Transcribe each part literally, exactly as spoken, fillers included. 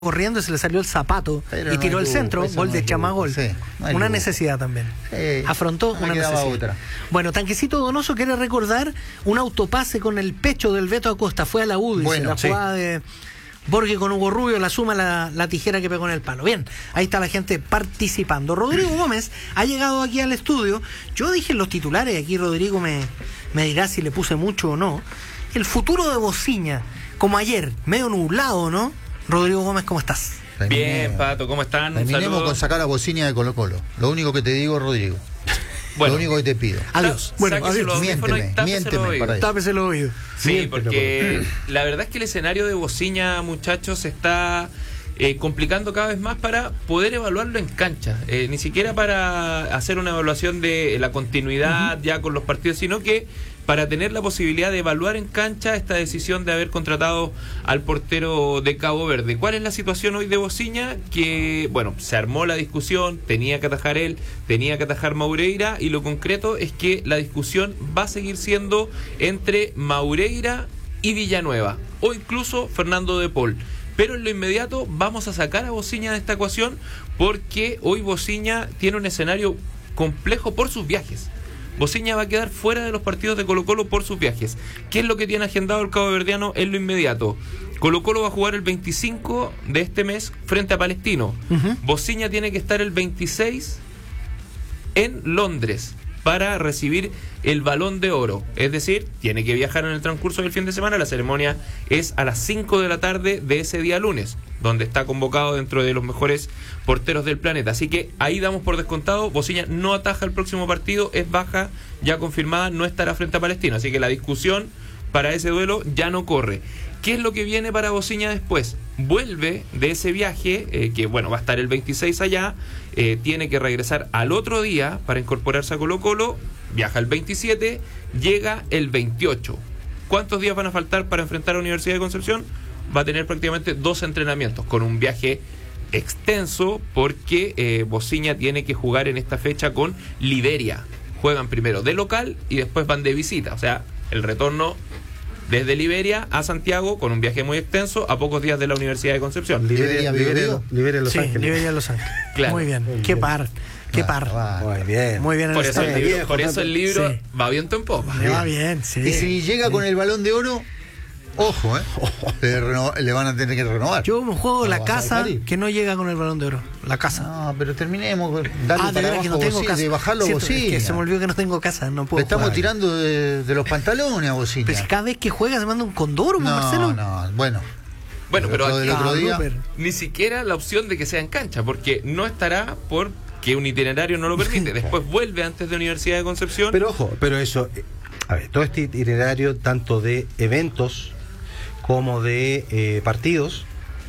corriendo y se le salió el zapato pero y tiró no el tuvo, centro, gol no de tuvo, Chamagol. sí, no una tuvo. necesidad también. Sí, Afrontó no una quedaba necesidad. otra. Bueno, Tanquecito Donoso quiere recordar un autopase con el pecho del Beto Acosta. Fue a la U, dice, Bueno, la sí. jugada de Borges con Hugo Rubio, la suma la, la tijera que pegó en el palo. Bien, ahí está la gente participando. Rodrigo Gómez ha llegado aquí al estudio. Yo dije en los titulares, aquí Rodrigo me, me dirá si le puse mucho o no. El futuro de Bociña, como ayer, medio nublado, ¿no? Rodrigo Gómez, ¿cómo estás? Bien, Pato, ¿cómo están? Terminemos con sacar a Bociña de Colo Colo. Lo único que te digo, Rodrigo. Bueno, lo único que te pido. Adiós. Bueno, Sáquese adiós. los audífonos y Miénteme, tápese miénteme los oídos. para eso. Tápese el oído. Sí, Miénteme, porque la verdad es que el escenario de Bociña, muchachos, se está eh, complicando cada vez más para poder evaluarlo en cancha. Eh, ni siquiera para hacer una evaluación de la continuidad uh-huh. ya con los partidos, sino que para tener la posibilidad de evaluar en cancha esta decisión de haber contratado al portero de Cabo Verde. ¿Cuál es la situación hoy de Bociña? Que, bueno, se armó la discusión, tenía que atajar él, tenía que atajar Maureira, y lo concreto es que la discusión va a seguir siendo entre Maureira y Villanueva, o incluso Fernando de Paul. Pero en lo inmediato vamos a sacar a Bociña de esta ecuación, porque hoy Bociña tiene un escenario complejo por sus viajes. Bociña va a quedar fuera de los partidos de Colo Colo por sus viajes. ¿Qué es lo que tiene agendado el caboverdiano en lo inmediato? Colo Colo va a jugar el veinticinco de este mes frente a Palestino. Uh-huh. Bociña tiene que estar el veintiséis en Londres para recibir el Balón de Oro. Es decir, tiene que viajar en el transcurso del fin de semana. La ceremonia es a las cinco de la tarde de ese día lunes, donde está convocado dentro de los mejores porteros del planeta. Así que ahí damos por descontado, Bociña no ataja el próximo partido, es baja ya confirmada, no estará frente a Palestino. Así que la discusión para ese duelo ya no corre. ¿Qué es lo que viene para Bociña después? Vuelve de ese viaje, eh, que bueno, va a estar el veintiséis allá, eh, tiene que regresar al otro día para incorporarse a Colo Colo, viaja el veintisiete, llega el veintiocho. ¿Cuántos días van a faltar para enfrentar a la Universidad de Concepción? Va a tener prácticamente dos entrenamientos, con un viaje extenso, porque eh, Bociña tiene que jugar en esta fecha con Liberia. Juegan primero de local y después van de visita, o sea, el retorno desde Liberia a Santiago, con un viaje muy extenso, a pocos días de la Universidad de Concepción. Liberia, Liberia, Liberia Los sí, Ángeles. Liberia Los Ángeles. Claro. Muy bien. Muy Qué bien. par. Qué par. Ah, Muy bien. Muy bien. Por el eso, el estadio. libro, viejo, por eso el libro Sí. va viento en popa. Le va bien, sí. Y si llega con el Balón de Oro, ojo, ¿eh? Le, reno- le van a tener que renovar. Yo me juego No la vas a casa dejar ir. que no llega con el Balón de Oro. La casa. No, pero terminemos. Darle ah, de para verdad abajo que no a tengo Bociña, casa. de bajarlo a Cierto, es Bociña. que se me olvidó que no tengo casa, no puedo Le estamos jugar. tirando de, de los pantalones a Bociña. Pero si cada vez que juega se manda un condoro, no, Marcelo. no, bueno. Bueno, pero Lo aquí del otro día, Rupert. ni siquiera la opción de que sea en cancha, porque no estará porque un itinerario no lo permite. Después vuelve antes de Universidad de Concepción. Pero ojo, pero eso, eh, a ver, todo este itinerario, tanto de eventos como de eh, partidos,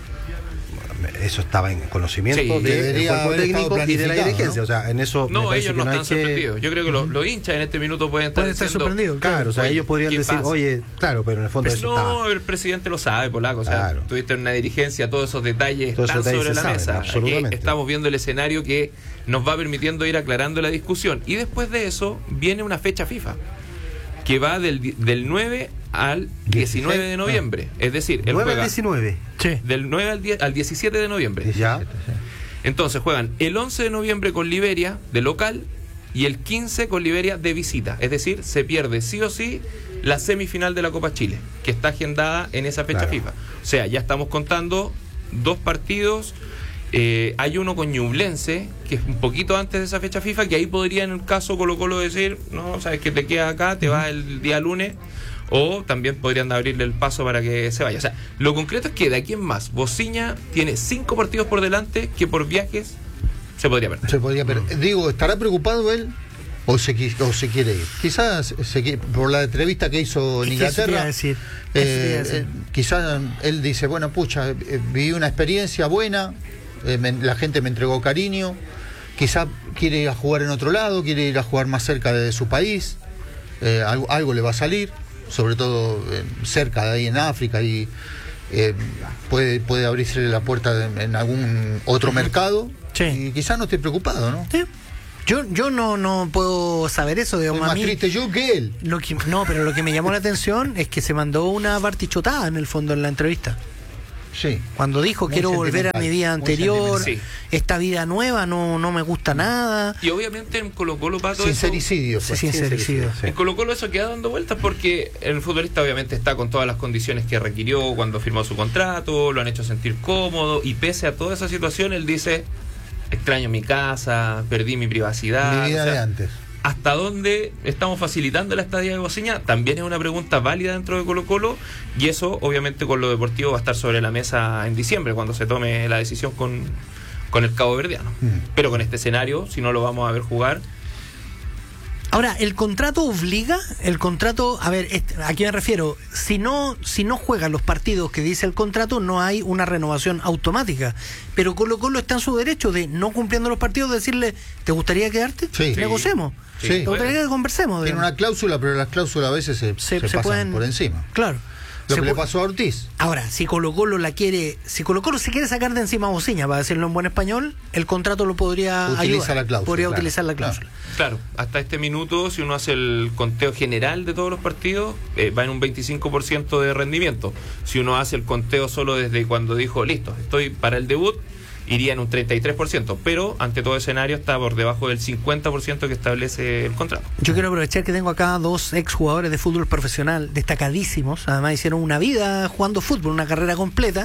eso estaba en conocimiento Sí, del debería cuerpo haber estado técnico y de la planificado, dirigencia. ¿no? O sea, en eso me no, parece ellos no que están hay que- sorprendidos. Yo creo que los, los hinchas en este minuto pueden estar Pueden estar diciendo, sorprendidos. Claro, o sea, Oye, ellos podrían ¿qué decir, pasa? oye, claro, pero en el fondo Pues eso no, está. el presidente lo sabe, Polaco. O sea, Claro. tuviste en una dirigencia, todos esos detalles Todos están esos detalles sobre se la saben, mesa. absolutamente. Aquí estamos viendo el escenario que nos va permitiendo ir aclarando la discusión. Y después de eso viene una fecha FIFA que va del, di- del nueve al diecinueve de noviembre. Es decir, él nueve al juega diecinueve. Sí. del nueve al, diez al diecisiete de noviembre. Ya. Entonces juegan el once de noviembre con Liberia de local y el quince con Liberia de visita. Es decir, se pierde sí o sí la semifinal de la Copa Chile, que está agendada en esa fecha Claro. FIFA. O sea, ya estamos contando dos partidos. Eh, hay uno con Ñublense, que es un poquito antes de esa fecha FIFA, que ahí podría en el caso Colo Colo decir, no, sabes que te quedas acá, te vas el día lunes, o también podrían abrirle el paso para que se vaya. O sea, lo concreto es que de aquí en más, Bociña tiene cinco partidos por delante que por viajes se podría perder. se podría perder. Digo, ¿estará preocupado él o se, qui- o se quiere ir? Quizás se qui- por la entrevista que hizo en Es que eso te iba a Inglaterra, decir. eh, Eso te iba a decir. eh, quizás él dice, bueno, pucha, eh, viví una experiencia buena, eh, me- la gente me entregó cariño, quizás quiere ir a jugar en otro lado, quiere ir a jugar más cerca de su país, eh, algo, algo le va a salir, sobre todo eh, cerca de ahí en África, y eh, puede, puede abrirse la puerta de- en algún otro mercado, Sí. y quizás no esté preocupado, ¿no? Sí. Yo, yo no, no puedo saber eso, Estoy digamos, a más mí. triste yo que él. Lo que, no, pero lo que me llamó la atención es que se mandó una partichotada en el fondo en la entrevista. Sí. Cuando dijo Muy quiero volver a sentimental, mi vida muy anterior, sentimental. esta vida nueva no, no me gusta nada. Y obviamente en Colo Colo, Pato, Sincericidio. Sí, Pues. sincericidio. Sí. en Colo Colo eso queda dando vueltas porque el futbolista obviamente está con todas las condiciones que requirió cuando firmó su contrato, lo han hecho sentir cómodo y pese a toda esa situación él dice, extraño mi casa, perdí mi privacidad. Mi vida o sea, de antes. ¿hasta dónde estamos facilitando la estadía de Bociña? También es una pregunta válida dentro de Colo Colo y eso obviamente con lo deportivo va a estar sobre la mesa en diciembre cuando se tome la decisión con, con el Cabo Verdeano. Mm. Pero con este escenario, si no lo vamos a ver jugar, Ahora, ¿el contrato obliga? El contrato, a ver, este, ¿a qué me refiero? Si no, si no juegan los partidos que dice el contrato, no hay una renovación automática. Pero Colo Colo está en su derecho de, no cumpliendo los partidos, decirle, ¿te gustaría quedarte? Sí. Negociemos. Sí. ¿Te gustaría que conversemos? Tiene digamos? una cláusula, pero las cláusulas a veces se, Se- se se pasan pueden- por encima. Claro. Lo Se que le pu- pasó a Ortiz. Ahora, si Colo Colo la quiere, si Colo Colo se quiere sacar de encima a Bociña, para decirlo en buen español, el contrato lo podría Utiliza ayudar. la cláusula, Podría claro, utilizar la claro. cláusula. claro, hasta este minuto, si uno hace el conteo general de todos los partidos, eh, va en un veinticinco por ciento de rendimiento. Si uno hace el conteo solo desde cuando dijo, listo, estoy para el debut, iría en un treinta y tres por ciento, pero ante todo escenario está por debajo del cincuenta por ciento que establece el contrato. Yo quiero aprovechar que tengo acá dos exjugadores de fútbol profesional destacadísimos, además hicieron una vida jugando fútbol, una carrera completa,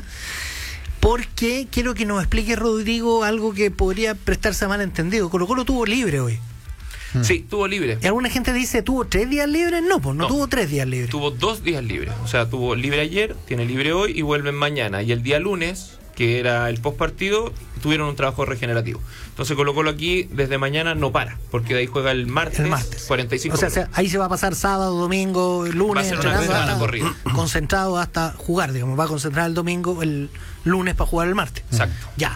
porque quiero que nos explique Rodrigo algo que podría prestarse a malentendido. Colo Colo tuvo libre hoy. Sí, tuvo libre. Y alguna gente dice, ¿tuvo tres días libres? No, pues no, No. tuvo tres días libres. Tuvo dos días libres, o sea, tuvo libre ayer, tiene libre hoy y vuelven mañana. Y el día lunes, que era el post partido, tuvieron un trabajo regenerativo. Entonces Colo Colo aquí desde mañana no para, porque de ahí juega el martes, El martes. cuarenta y cinco O sea, minutos. se- ahí se va a pasar sábado, domingo, Va a lunes, ser una entrenando semana hasta- corrida. concentrado hasta jugar, digamos, va a concentrar el domingo, el lunes para jugar el martes. Exacto. Ya.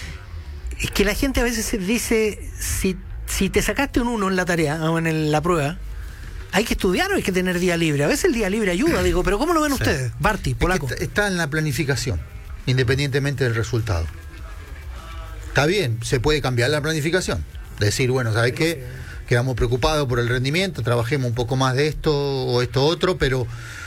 Es que la gente a veces se dice, si, si te sacaste un uno en la tarea o en el- la prueba, hay que estudiar o hay que tener día libre. A veces el día libre ayuda, digo, pero ¿cómo lo ven ustedes? Barty, Es que polaco. está, está en la planificación, independientemente del resultado. Está bien, se puede cambiar la planificación. Decir, bueno, ¿sabes qué? Quedamos preocupados por el rendimiento, trabajemos un poco más de esto o esto otro, pero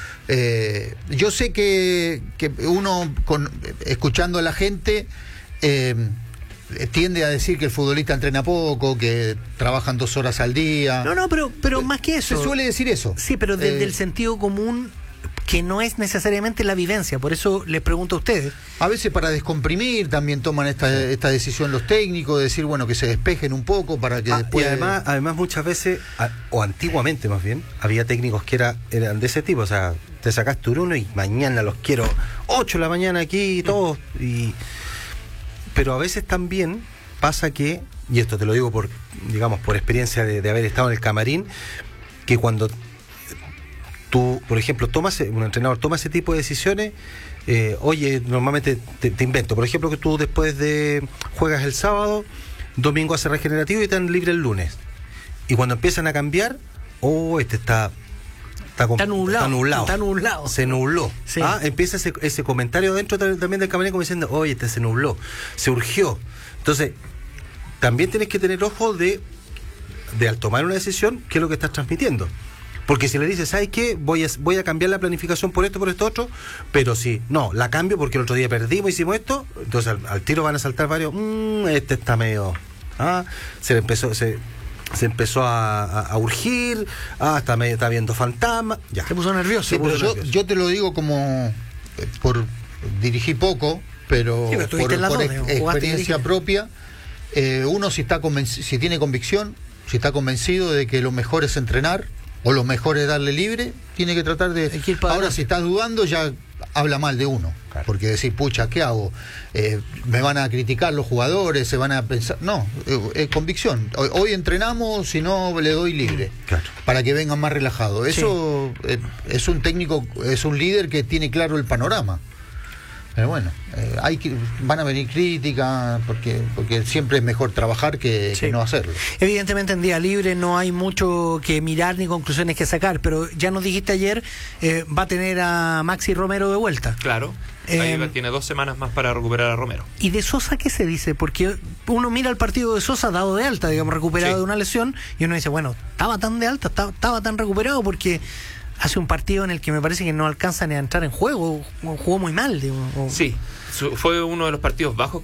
eh, yo sé que, que uno, con, escuchando a la gente, eh, tiende a decir que el futbolista entrena poco, que trabajan dos horas al día. No, no, pero, pero más que eso. Se suele decir eso. Sí, pero desde Eh, el sentido común, que no es necesariamente la vivencia. Por eso les pregunto a ustedes. A veces para descomprimir también toman esta, esta decisión los técnicos, de decir, bueno, que se despejen un poco para que Ah, después... y además, además muchas veces, a- o antiguamente más bien, había técnicos que era, eran de ese tipo, o sea, te sacaste un uno y mañana los quiero ocho de la mañana aquí y todos. Y... Pero a veces también pasa que, y esto te lo digo por, digamos, por experiencia de, de haber estado en el camarín, que cuando tú, por ejemplo, tomas, un entrenador toma ese tipo de decisiones, eh, oye, normalmente te, te invento, por ejemplo, que tú después de juegas el sábado, domingo hace regenerativo y te dan libre el lunes. Y cuando empiezan a cambiar, oh, este está está, com- Está nublado, está nublado. está nublado. Se nubló. Sí. Ah, empieza ese, ese comentario dentro ta- también del camarín como diciendo, oye, este se nubló, se urgió. Entonces, también tienes que tener ojo de, de al tomar una decisión, qué es lo que estás transmitiendo. Porque si le dices, ¿sabes qué? Voy a, voy a cambiar la planificación por esto, por esto otro, pero si, no, la cambio porque el otro día perdimos, hicimos esto, entonces al, al tiro van a saltar varios, mmm, este está medio, ah, se le empezó, se, se empezó a, a, a urgir, ah, está medio, está viendo fantasma, ya. Se puso nervioso. Sí, se pero puso yo, nervioso. yo te lo digo como eh, por dirigir poco, pero, Sí, pero estuviste por, en las por dos, ex- digamos, jugaste y experiencia dirigiste. propia, eh, uno si está convenci- si tiene convicción, si está convencido de que lo mejor es entrenar o lo mejor es darle libre, tiene que tratar de... Hay que ir para Ahora adelante. si estás dudando ya habla mal de uno, Claro. porque decir, pucha, ¿qué hago? Eh, me van a criticar los jugadores, se van a pensar... No, eh, es convicción. Hoy, hoy entrenamos, si no le doy libre. Claro. Para que vengan más relajados. Eso eh, es un técnico, es un líder que tiene claro el panorama. Pero bueno, eh, hay que, van a venir críticas porque porque siempre es mejor trabajar que, Sí. que no hacerlo. Evidentemente en día libre no hay mucho que mirar ni conclusiones que sacar, pero ya nos dijiste ayer, eh, va a tener a Maxi Romero de vuelta. Claro, Eh, ahí tiene dos semanas más para recuperar a Romero. ¿Y de Sosa qué se dice? Porque uno mira el partido de Sosa dado de alta, digamos, recuperado Sí. de una lesión, y uno dice, bueno, estaba tan de alta, estaba, estaba tan recuperado, porque hace un partido en el que me parece que no alcanza ni a entrar en juego, jugó muy mal. Digo, o- Sí, su- fue uno de los partidos bajos